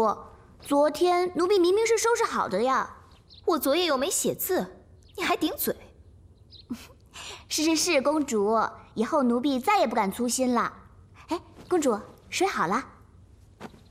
主，昨天奴婢明明是收拾好的呀。 我昨夜又没写字，你还顶嘴？ 是，公主，以后奴婢再也不敢粗心了。哎，公主，水好了。